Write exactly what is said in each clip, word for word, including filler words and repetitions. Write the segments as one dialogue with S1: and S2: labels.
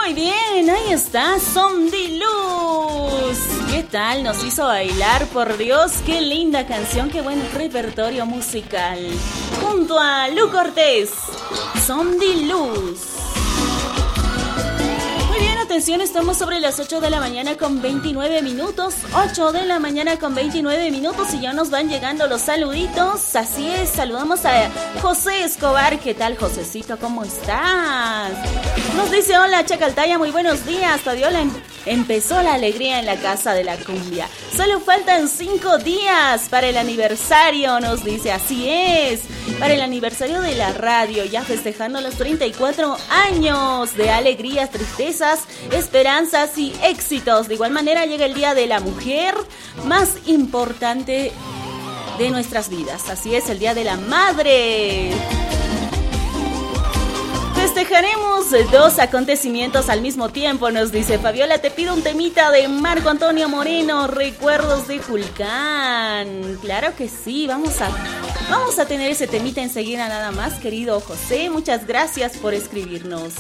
S1: Muy bien, ahí está, Son de Luz. ¿Qué tal? Nos hizo bailar, por Dios, qué linda canción, qué buen repertorio musical. Junto a Lu Cortés, Son de Luz. Muy bien, atención, estamos sobre las ocho de la mañana con veintinueve minutos. ocho de la mañana con veintinueve minutos y ya nos van llegando los saluditos. Así es, saludamos a José Escobar. ¿Qué tal, Josecito? ¿Cómo estás? Nos dice, hola, Chacaltaya, muy buenos días. Fabiola, em- empezó la alegría en la casa de la cumbia. Solo faltan cinco días para el aniversario, nos dice. Así es, para el aniversario de la radio, ya festejando los treinta y cuatro años de alegrías, tristezas, esperanzas y éxitos. De igual manera llega el Día de la Mujer más importante de nuestras vidas. Así es, el Día de la Madre. Festejaremos dos acontecimientos al mismo tiempo, nos dice Fabiola. Te pido un temita de Marco Antonio Moreno, Recuerdos de Julcán. Claro que sí, vamos a, vamos a tener ese temita enseguida nada más, querido José. Muchas gracias por escribirnos.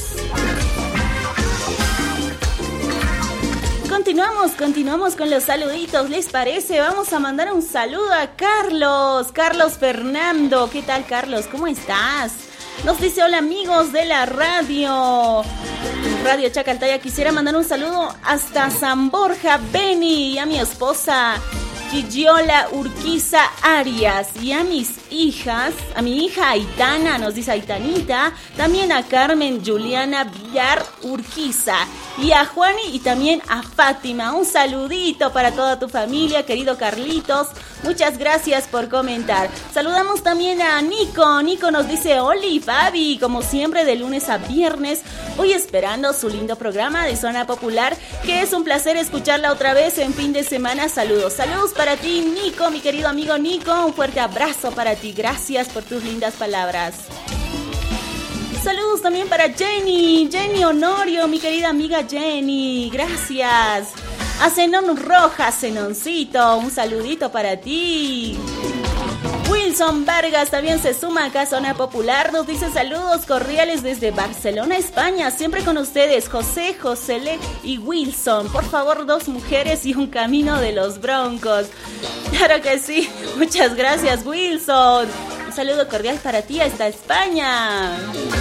S1: Continuamos, continuamos con los saluditos, ¿les parece? Vamos a mandar un saludo a Carlos, Carlos Fernando. ¿Qué tal, Carlos? ¿Cómo estás? Nos dice, hola amigos de la radio, Radio Chacaltaya, quisiera mandar un saludo hasta San Borja, Beni, y a mi esposa Quillola Urquiza Arias, y a mis hijas, a mi hija Aitana, nos dice Aitanita, también a Carmen Juliana Villar Urquiza, y a Juani y también a Fátima. Un saludito para toda tu familia, querido Carlitos. Muchas gracias por comentar. Saludamos también a Nico. Nico nos dice, Oli, Fabi, como siempre de lunes a viernes, hoy esperando su lindo programa de Zona Popular, que es un placer escucharla otra vez en fin de semana. Saludos, saludos para ti, Nico, mi querido amigo Nico. Un fuerte abrazo para ti. Gracias por tus lindas palabras. Saludos también para Jenny, Jenny Honorio, mi querida amiga Jenny, gracias. A Zenón Rojas, Zenoncito, un saludito para ti. Wilson Vargas también se suma acá a Zona Popular, nos dice saludos cordiales desde Barcelona, España, siempre con ustedes, José, Josele y Wilson. Por favor, dos mujeres y un camino de los Broncos. Claro que sí, muchas gracias, Wilson. Un saludo cordial para ti hasta España.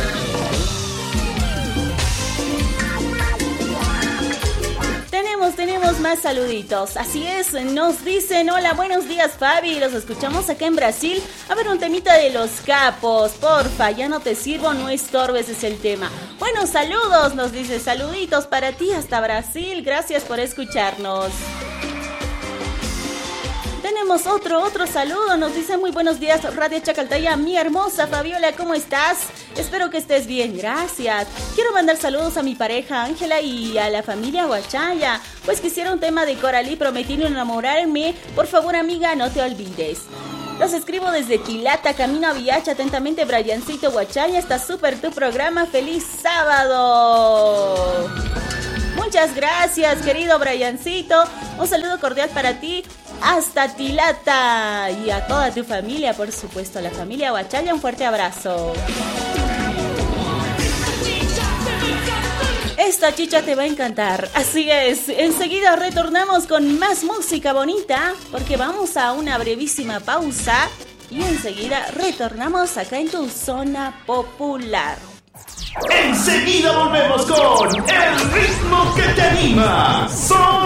S1: Tenemos, tenemos más saluditos. Así es, nos dicen, hola, buenos días, Fabi. Los escuchamos acá en Brasil. A ver, un temita de Los Capos. Porfa, ya no te sirvo, no estorbes, es el tema. Bueno, saludos, nos dice, saluditos para ti hasta Brasil. Gracias por escucharnos. Tenemos otro, otro saludo, nos dice muy buenos días Radio Chacaltaya, mi hermosa Fabiola, ¿cómo estás? Espero que estés bien, gracias. Quiero mandar saludos a mi pareja Ángela y a la familia Huachaya, pues quisiera un tema de Coralí, prometí no enamorarme, por favor amiga, no te olvides. Los escribo desde Quilata, camino a Viacha, atentamente Briancito Huachaya, está súper tu programa, feliz sábado. Muchas gracias, querido Briancito, un saludo cordial para ti. Hasta Tilata y a toda tu familia, por supuesto, a la familia Huachaya, un fuerte abrazo. Esta chicha te va a encantar, así es. Enseguida retornamos con más música bonita, porque vamos a una brevísima pausa y enseguida retornamos acá en tu Zona Popular.
S2: Enseguida volvemos con el ritmo que te anima. Son